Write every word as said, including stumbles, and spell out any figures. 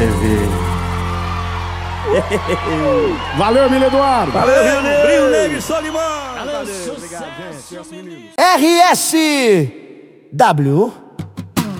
você ver. Valeu, Emílio Eduardo. Valeu, Rio Negro. Rio Negro e Solimar. Valeu, obrigado, gente. R S W